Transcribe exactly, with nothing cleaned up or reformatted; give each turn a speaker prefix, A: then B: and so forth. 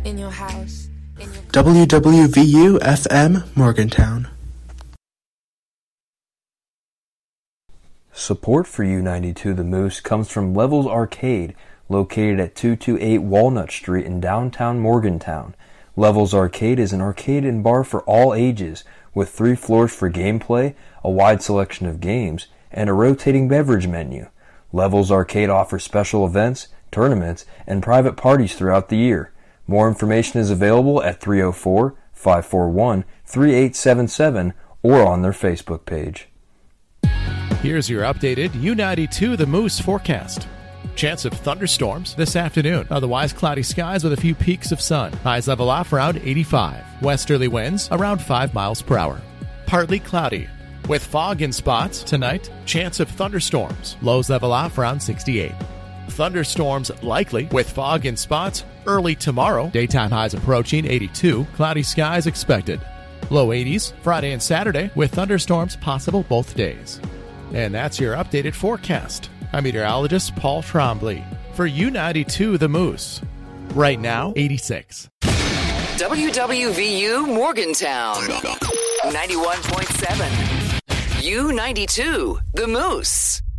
A: in your house. In your
B: W W V U F M Morgantown.
C: Support for U ninety-two The Moose comes from Levels Arcade, located at two twenty-eight Walnut Street in downtown Morgantown. Levels Arcade is an arcade and bar for all ages, with three floors for gameplay, a wide selection of games, and a rotating beverage menu. Levels Arcade offers special events, tournaments, and private parties throughout the year. More information is available at three oh four, five four one, three eight seven seven or on their Facebook page.
D: Here's your updated U ninety-two The Moose forecast. Chance of thunderstorms this afternoon. Otherwise, cloudy skies with a few peaks of sun. Highs level off around eighty-five. Westerly winds around five miles per hour. Partly cloudy with fog in spots tonight. Chance of thunderstorms. Lows level off around sixty-eight. Thunderstorms likely with fog in spots early tomorrow. Daytime highs approaching eighty-two. Cloudy skies expected. Low eighties Friday and Saturday with thunderstorms possible both days. And that's your updated forecast. I'm meteorologist Paul Trombley for U ninety-two The Moose. Right now, eighty-six.
E: W W V U Morgantown, ninety-one point seven. U ninety-two The Moose.